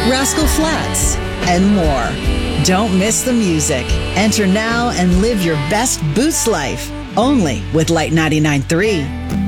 Rascal Flatts, and more. Don't miss the music. Enter now and live your best Boost life. Only with Light 99.3.